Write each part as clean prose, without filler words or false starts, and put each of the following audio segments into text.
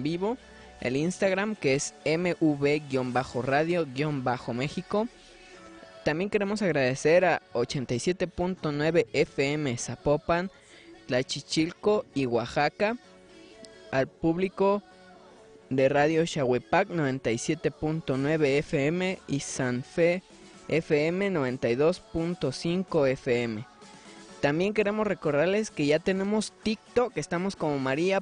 vivo, el Instagram que es mv-radio-méxico. También queremos agradecer a 87.9 FM Zapopan, Tlachichilco y Oaxaca, al público de Radio Xahuepac 97.9 FM y San Fe FM 92.5 FM. También queremos recordarles que ya tenemos TikTok, estamos como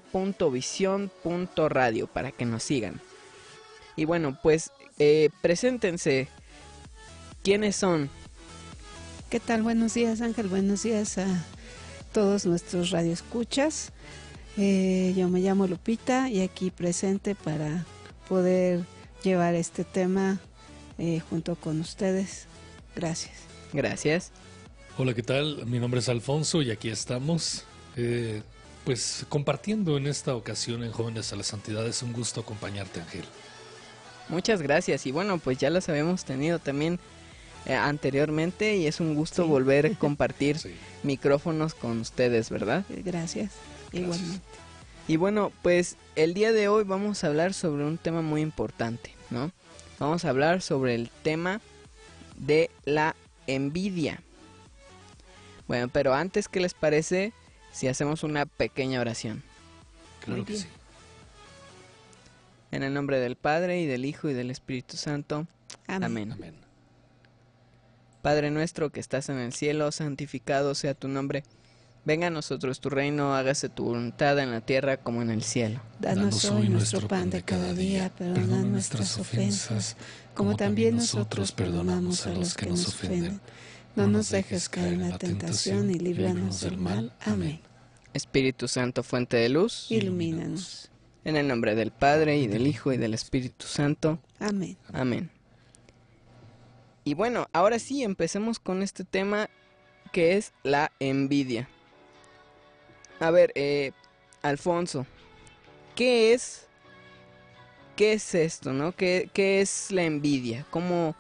maria.vision.radio para que nos sigan. Y bueno, pues preséntense. ¿Quiénes son? ¿Qué tal? Buenos días, Ángel. Buenos días a todos nuestros radioescuchas. Yo me llamo Lupita y aquí presente para poder llevar este tema junto con ustedes. Gracias. Gracias. Hola, ¿qué tal? Mi nombre es Alfonso y aquí estamos pues compartiendo en esta ocasión en Jóvenes a la Santidad. Es un gusto acompañarte, Ángel. Muchas gracias y bueno, pues ya los habíamos tenido también anteriormente y es un gusto volver a compartir micrófonos con ustedes, ¿verdad? Gracias, igualmente. Y bueno, pues el día de hoy vamos a hablar sobre un tema muy importante, ¿no? Vamos a hablar sobre el tema de la envidia. Bueno, pero antes, ¿qué les parece si hacemos una pequeña oración? Claro que sí. En el nombre del Padre, y del Hijo, y del Espíritu Santo. Amén. Amén. Padre nuestro que estás en el cielo, santificado sea tu nombre. Venga a nosotros tu reino, hágase tu voluntad en la tierra como en el cielo. Danos hoy nuestro pan de cada día, perdona nuestras ofensas, como también nosotros perdonamos a los que nos ofenden. No nos dejes caer en la tentación y líbranos del mal. Amén. Espíritu Santo, fuente de luz, ilumínanos. En el nombre del Padre, y del Hijo, y del Espíritu Santo. Amén. Amén. Y bueno, ahora sí, empecemos con este tema que es la envidia. A ver, Alfonso, ¿qué es esto, no? ¿Qué es la envidia? ¿Cómo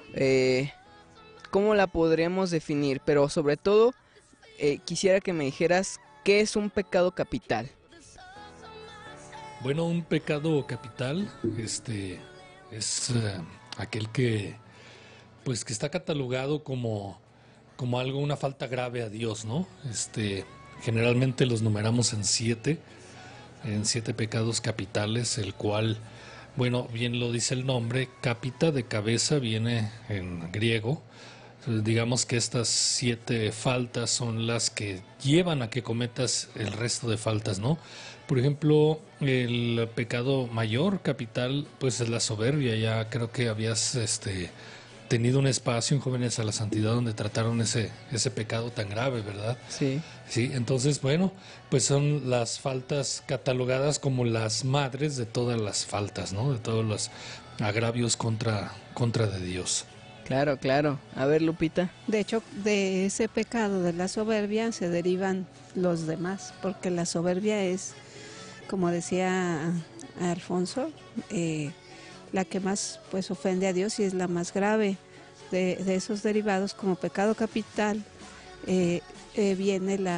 la podríamos definir? Pero sobre todo, quisiera que me dijeras qué es un pecado capital. Bueno, un pecado capital, es aquel que está catalogado como algo, una falta grave a Dios, ¿no? Generalmente los numeramos en siete pecados capitales, el cual, bueno, bien lo dice el nombre, capita de cabeza viene en griego. Digamos que estas 7 faltas son las que llevan a que cometas el resto de faltas, ¿no? Por ejemplo, el pecado mayor capital, pues es la soberbia. Ya creo que habías tenido un espacio en Jóvenes a la Santidad donde trataron ese pecado tan grave, ¿verdad? Sí. Sí, entonces, bueno, pues son las faltas catalogadas como las madres de todas las faltas, ¿no? De todos los agravios contra de Dios. Claro, claro. A ver, Lupita. De hecho, de ese pecado de la soberbia se derivan los demás, porque la soberbia es, como decía Alfonso, la que más pues ofende a Dios y es la más grave. De esos derivados como pecado capital viene la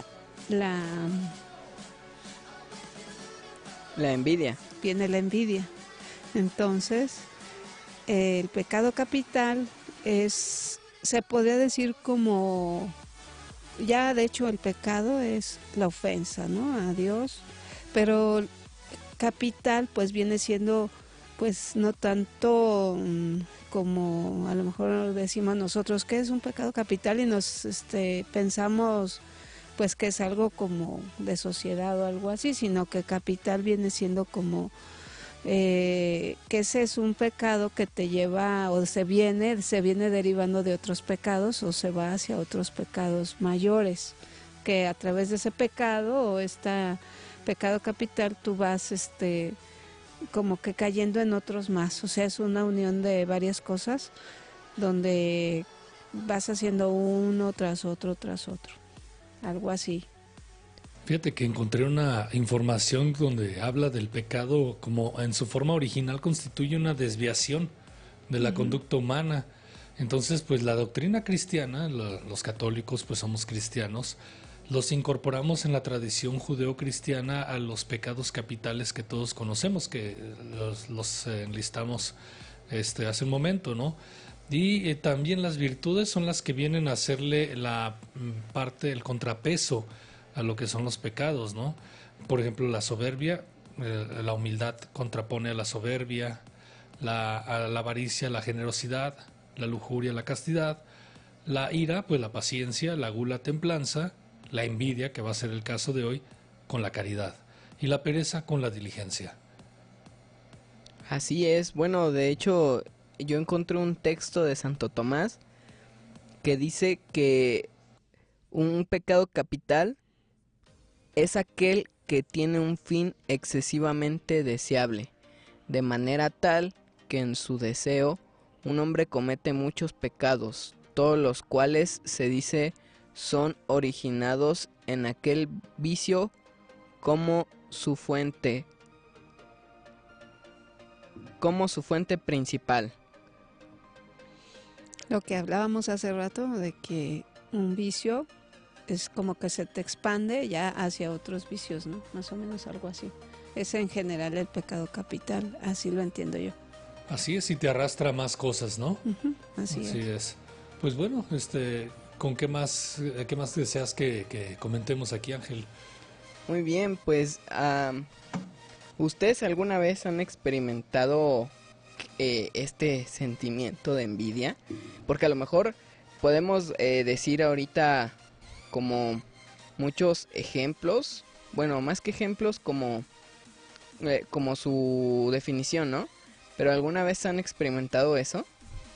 envidia. Viene la envidia. Entonces, el pecado capital se podría decir como, ya de hecho el pecado es la ofensa, ¿no?, a Dios, pero capital pues viene siendo pues no tanto como a lo mejor decimos nosotros que es un pecado capital y nos pensamos pues que es algo como de sociedad o algo así, sino que capital viene siendo como que ese es un pecado que te lleva o se viene derivando de otros pecados o se va hacia otros pecados mayores, que a través de ese pecado o pecado capital tú vas como que cayendo en otros más, o sea, es una unión de varias cosas donde vas haciendo uno tras otro, algo así. Fíjate que encontré una información donde habla del pecado como en su forma original constituye una desviación de la conducta humana. Entonces, pues la doctrina cristiana, los católicos pues somos cristianos, los incorporamos en la tradición judeocristiana a los pecados capitales que todos conocemos, que los enlistamos hace un momento, ¿no? Y también las virtudes son las que vienen a hacerle la parte, el contrapeso a lo que son los pecados, ¿no? Por ejemplo, la soberbia, la humildad contrapone a la soberbia, a la avaricia, la generosidad, la lujuria, la castidad, la ira, pues la paciencia, la gula, templanza, la envidia, que va a ser el caso de hoy, con la caridad, y la pereza con la diligencia. Así es. Bueno, de hecho, yo encontré un texto de Santo Tomás que dice que un pecado capital es aquel que tiene un fin excesivamente deseable, de manera tal que en su deseo un hombre comete muchos pecados, todos los cuales se dice son originados en aquel vicio como su fuente principal. Lo que hablábamos hace rato de que un vicio es como que se te expande ya hacia otros vicios, ¿no? Más o menos algo así. Es en general el pecado capital, así lo entiendo yo. Así es, y te arrastra más cosas, ¿no? Así es. Pues bueno, ¿con qué más deseas que comentemos aquí, Ángel? Muy bien, pues ¿ustedes alguna vez han experimentado este sentimiento de envidia? Porque a lo mejor podemos decir ahorita como muchos ejemplos, bueno, más que ejemplos como su definición, ¿no? Pero ¿alguna vez han experimentado eso?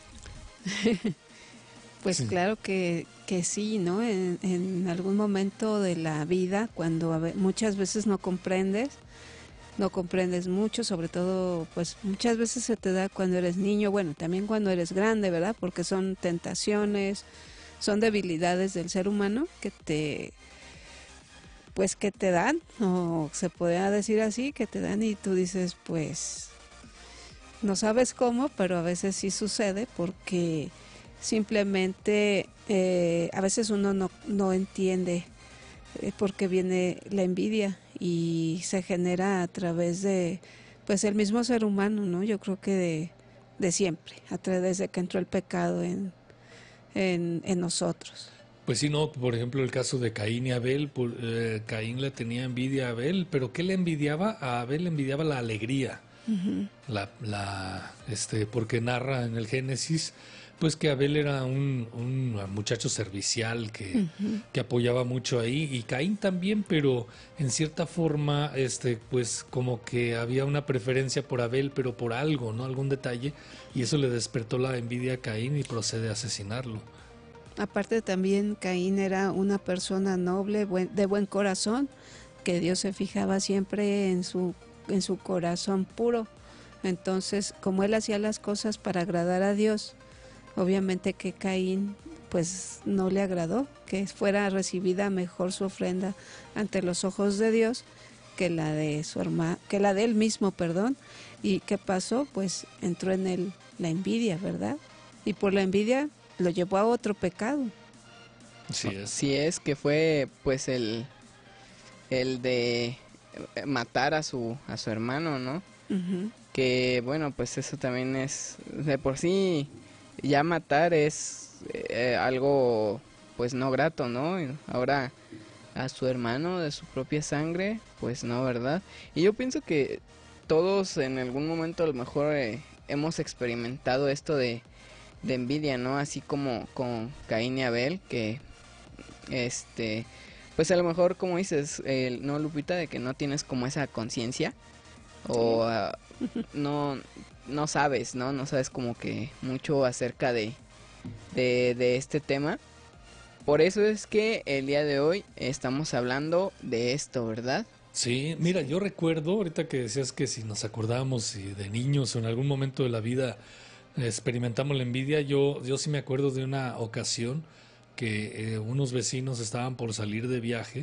Pues sí. Claro que sí, ¿no? En algún momento de la vida, cuando muchas veces no comprendes mucho, sobre todo, pues muchas veces se te da cuando eres niño, bueno, también cuando eres grande, ¿verdad? Porque son tentaciones, son debilidades del ser humano que te dan, o se podría decir así, que te dan y tú dices, pues, no sabes cómo, pero a veces sí sucede porque simplemente a veces uno no entiende por qué viene la envidia y se genera a través de pues el mismo ser humano, ¿no? Yo creo que de siempre, a través de que entró el pecado en nosotros. Pues sí, no, por ejemplo el caso de Caín y Abel, Caín le tenía envidia a Abel, pero ¿qué le envidiaba? A Abel le envidiaba la alegría. Porque narra en el Génesis pues que Abel era un muchacho servicial que apoyaba mucho ahí, y Caín también, pero en cierta forma pues como que había una preferencia por Abel, pero por algo, ¿no? Algún detalle, y eso le despertó la envidia a Caín y procede a asesinarlo. Aparte también Caín era una persona noble, de buen corazón, que Dios se fijaba siempre en su corazón puro. Entonces, como él hacía las cosas para agradar a Dios, obviamente que Caín pues no le agradó que fuera recibida mejor su ofrenda ante los ojos de Dios que la de su hermano, que la de él mismo, perdón. ¿Y qué pasó? Pues entró en él la envidia, ¿verdad? Y por la envidia lo llevó a otro pecado. Sí es que fue pues el de matar a su hermano, ¿no? Que bueno, pues eso también es de por sí, ya matar es algo pues no grato, ¿no? Ahora a su hermano de su propia sangre, pues no, ¿verdad? Y yo pienso que todos en algún momento a lo mejor hemos experimentado esto de envidia, ¿no? Así como con Caín y Abel, que pues a lo mejor, como dices, no, Lupita, de que no tienes como esa conciencia o no sabes, ¿no? No sabes como que mucho acerca de este tema. Por eso es que el día de hoy estamos hablando de esto, ¿verdad? Sí, mira, yo recuerdo ahorita que decías que si nos acordamos de niños o en algún momento de la vida experimentamos la envidia, yo sí me acuerdo de una ocasión que unos vecinos estaban por salir de viaje,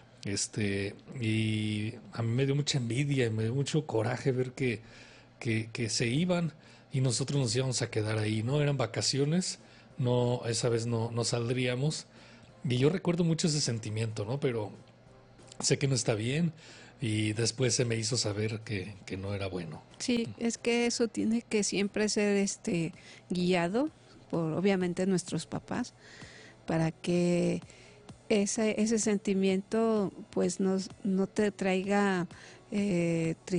y a mí me dio mucha envidia y me dio mucho coraje ver que se iban y nosotros nos íbamos a quedar ahí, ¿no? Eran vacaciones, no, esa vez no saldríamos, Y yo recuerdo mucho ese sentimiento, ¿no? Pero sé que no está bien y después se me hizo saber que no era bueno. Sí, es que eso tiene que siempre ser guiado por obviamente nuestros papás para que ese sentimiento pues no te traiga tristeza